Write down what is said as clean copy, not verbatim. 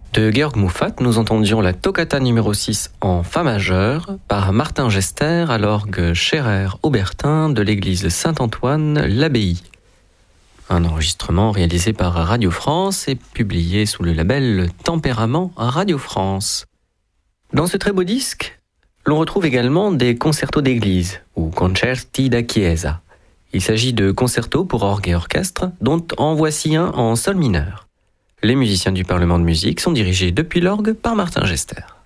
De Georg Muffat, nous entendions la toccata numéro 6 en fa majeur par Martin Gester à l'orgue Scherer-Aubertin de l'église Saint-Antoine-l'Abbaye. Un enregistrement réalisé par Radio France et publié sous le label Tempérament à Radio France. Dans ce très beau disque, l'on retrouve également des concertos d'église ou concerti da chiesa. Il s'agit de concertos pour orgue et orchestre, dont en voici un en sol mineur. Les musiciens du Parlement de musique sont dirigés depuis l'orgue par Martin Gester.